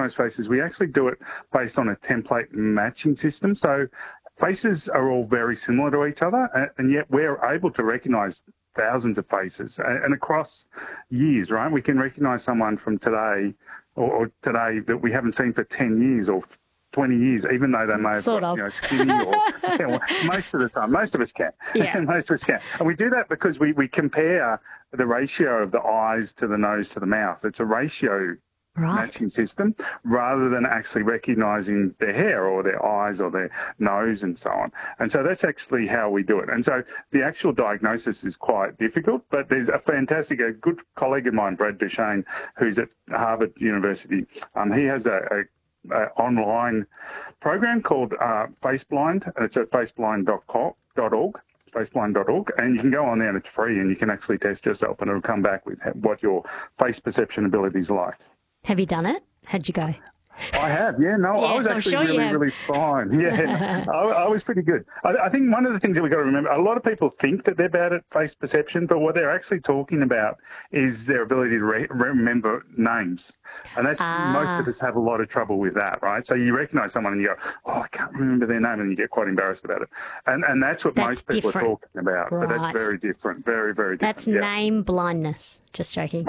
diagnose faces, we actually do it based on a template matching system. So faces are all very similar to each other, and yet we're able to recognise thousands of faces. And across years, right, we can recognise someone from today or today that we haven't seen for 10 years or 20 years, even though they may have got, skinny or most of the time. Most of us can. Yeah. Most of us can. And we do that because we compare the ratio of the eyes to the nose to the mouth. It's a ratio matching system rather than actually recognising their hair or their eyes or their nose and so on. And so that's actually how we do it. And so the actual diagnosis is quite difficult, but there's a good colleague of mine, Brad Duchesne, who's at Harvard University. He has a online program called FaceBlind, and it's at faceblind.org. faceblind.org, and you can go on there and it's free, and you can actually test yourself and it'll come back with what your face perception ability is like. Have you done it? How'd you go? I have, yeah. No, yes, I was actually really fine. Yeah, I was pretty good. I think one of the things that we've got to remember, a lot of people think that they're bad at face perception, but what they're actually talking about is their ability to remember names. And that's most of us have a lot of trouble with that, right? So you recognise someone and you go, oh, I can't remember their name, and you get quite embarrassed about it. And that's what most people are talking about. Right. But that's very different, very, very different. That's name blindness. Just joking.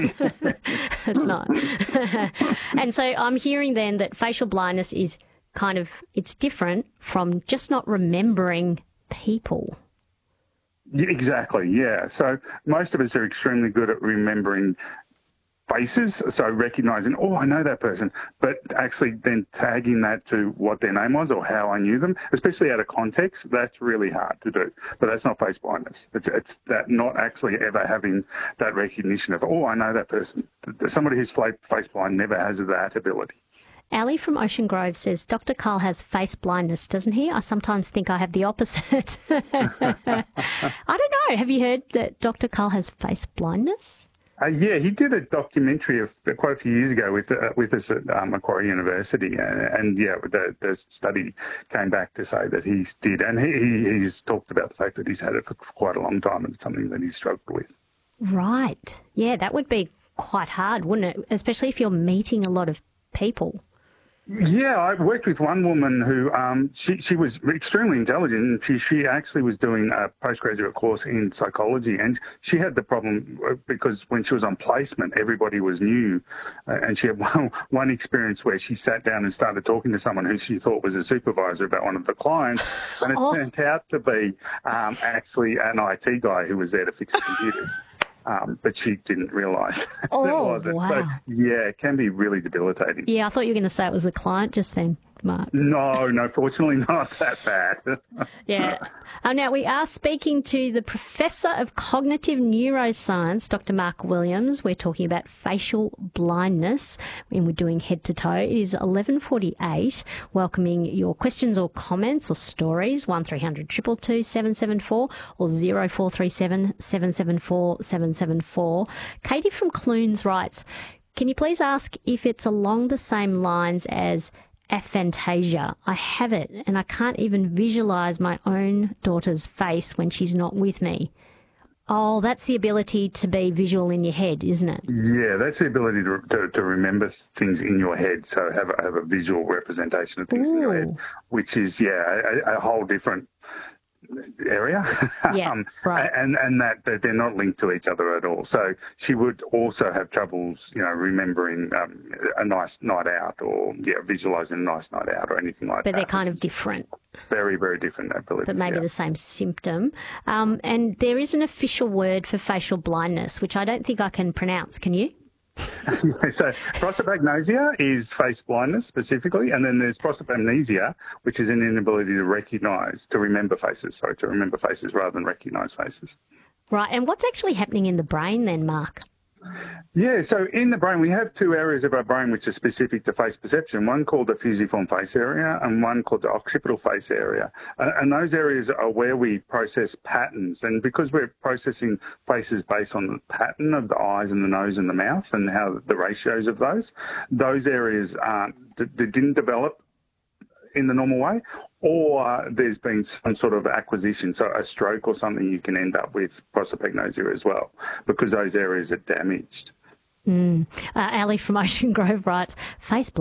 It's not. And so I'm hearing then that facial blindness is it's different from just not remembering people. Exactly, yeah. So most of us are extremely good at remembering faces, so recognising, oh, I know that person, but actually then tagging that to what their name was or how I knew them, especially out of context, that's really hard to do. But that's not face blindness. It's that not actually ever having that recognition of, oh, I know that person. Somebody who's face blind never has that ability. Ali from Ocean Grove says, Dr. Karl has face blindness, doesn't he? I sometimes think I have the opposite. I don't know. Have you heard that Dr. Karl has face blindness? Yeah, he did a documentary of quite a few years ago with us at Macquarie University, and the study came back to say that he did, and he's talked about the fact that he's had it for quite a long time, and it's something that he's struggled with. Right. Yeah, that would be quite hard, wouldn't it? Especially if you're meeting a lot of people. Yeah, I worked with one woman who she was extremely intelligent, and she actually was doing a postgraduate course in psychology, and she had the problem because when she was on placement, everybody was new, and she had one experience where she sat down and started talking to someone who she thought was a supervisor about one of the clients, and it turned out to be actually an IT guy who was there to fix the computers. But she didn't realise that was it. Wow. So, yeah, it can be really debilitating. Yeah, I thought you were going to say it was the client just then, Mark. No, fortunately not that bad. Yeah. Now, we are speaking to the Professor of Cognitive Neuroscience, Dr. Mark Williams. We're talking about facial blindness, and we're doing head to toe. It is 11:48. Welcoming your questions or comments or stories, 1300 222 774 or 0437 774 774. Katie from Clunes writes, can you please ask if it's along the same lines as aphantasia? I have it, and I can't even visualise my own daughter's face when she's not with me. Oh, that's the ability to be visual in your head, isn't it? Yeah, that's the ability to remember things in your head, so have a visual representation of things in your head, which is, a whole different area. Yeah, right. And that they're not linked to each other at all. So she would also have troubles, remembering a nice night out or visualising a nice night out or anything like that. But they're kind of different. Very, very different abilities. But maybe the same symptom. And there is an official word for facial blindness, which I don't think I can pronounce. Can you? So prosopagnosia is face blindness specifically, and then there's prosopamnesia, which is an inability to remember faces rather than recognise faces. Right, and what's actually happening in the brain then, Mark? Yeah, so in the brain, we have two areas of our brain which are specific to face perception, one called the fusiform face area and one called the occipital face area. And those areas are where we process patterns. And because we're processing faces based on the pattern of the eyes and the nose and the mouth and how the ratios of those areas didn't develop in the normal way, or there's been some sort of acquisition, so a stroke or something, you can end up with prosopagnosia as well, because those areas are damaged. Ali from Ocean Grove writes, face